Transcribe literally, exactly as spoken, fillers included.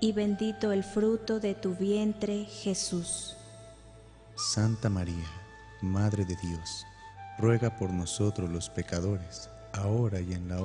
y bendito el fruto de tu vientre, Jesús. Santa María, Madre de Dios, ruega por nosotros los pecadores, ahora y en la